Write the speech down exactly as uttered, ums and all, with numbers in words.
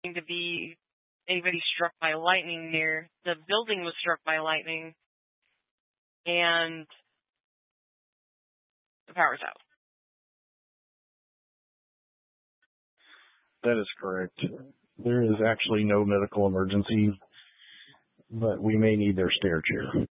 to be anybody struck by lightning near. The building was struck by lightning, and the power's out. That is correct. There is actually no medical emergency, but we may need their stair chair.